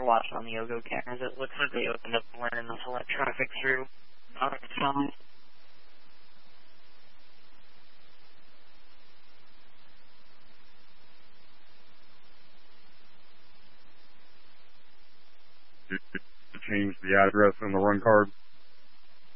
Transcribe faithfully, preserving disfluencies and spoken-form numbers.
watching on the Yogo cameras, it looks like they opened up the lane and they'll let traffic through on the side. Did you change the address on the run card?